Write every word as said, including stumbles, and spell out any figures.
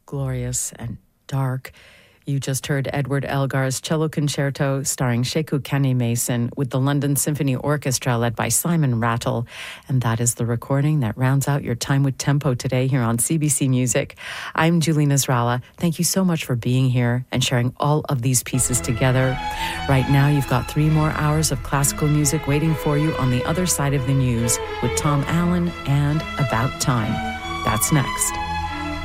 glorious and dark. You just heard Edward Elgar's Cello Concerto starring Sheku Kane Mason with the London Symphony Orchestra led by Simon Rattle. And that is the recording that rounds out your time with Tempo today here on C B C Music. I'm Julie Nasrallah. Thank you so much for being here and sharing all of these pieces together. Right now, you've got three more hours of classical music waiting for you on the other side of the news with Tom Allen and About Time. That's next.